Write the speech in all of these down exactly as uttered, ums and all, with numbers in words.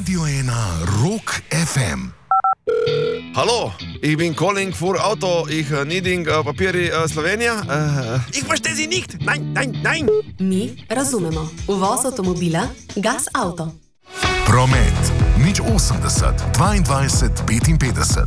Radio ena Rock ef em. Hallo, ich bin calling für Auto, ich uh, needing uh, papiri uh, Slovenija. Uh, ich verstehe Sie nicht, nein, nein, nein. Mi razumemo. Uvoz avtomobila Gas Auto. Promet, nič osemdeset, dvaindvajset, petinpetdeset.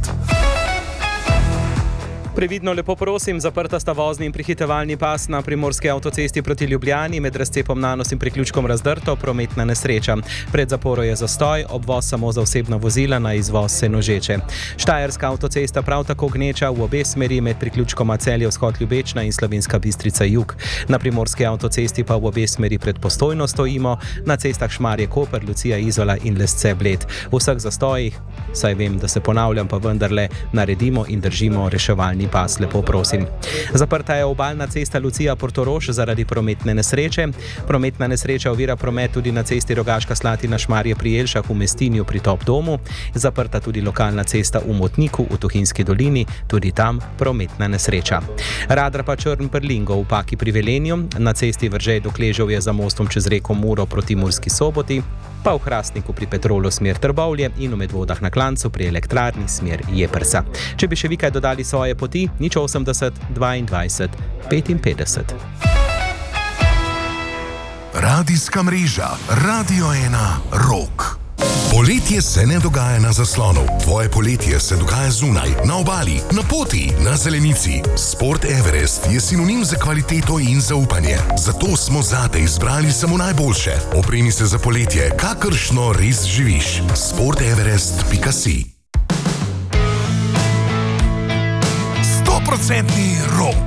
Previdno lepo prosim, zaprta sta vozni in prehitevalni pas na primorski avtocesti proti Ljubljani, med razcepom Nanos in priključkom Razdrto, prometna nesreča. Pred zaporo je zastoj, obvoz samo za osebna vozila, na izvoz Senožeče. Štajerska avtocesta prav tako gneča v obe smeri med priključkoma Celje vzhod Ljubečna in Slovenska Bistrica jug. Na primorski avtocesti pa v obe smeri pred Postojno stojimo, na cestah Šmarje Koper, Lucija Izola in Lesce Bled. V vseh zastojih, saj vem, da se ponavljam, pa vendarle naredimo in držimo reševalni pas, lepo prosim. Zaprta je obalna cesta Lucija Portorož zaradi prometne nesreče. Prometna nesreča ovira promet tudi na cesti Rogaška Slatina Šmarje pri Jelšah v Mestinju pri Top domu. Zaprta tudi lokalna cesta v Motniku v Tuhinjski dolini, tudi tam prometna nesreča. Radra pa Črn Prlingo v Paki pri Velenju, na cesti Vržej do Kležov je za mostom čez reko Muro proti Murski Soboti, pa v Hrastniku pri Petrolu smer Trbovlje in v Medvodah na Klancu pri elektrarni smer Jeprsa. Če bi še vi kaj dodali svoje poti, nič osemdeset, dvaindvajset, petinpetdeset. Radijska mreža Radio ena Rock. Poletje se ne dogaja na zaslonu. Tvoje poletje se dogaja zunaj, na obali, na poti, na zelenici. Sport Everest je sinonim za kvaliteto in zaupanje. Zato smo zate izbrali samo najboljše. Opremi se za poletje, kakršno res živiš. sport everest pika si. sto procentni rock.